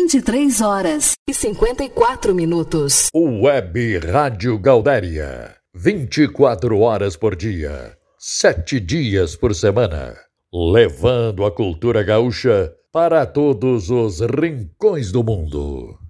23h54. Web Rádio Gaudéria. 24 horas por dia, 7 dias por semana. Levando a cultura gaúcha para todos os rincões do mundo.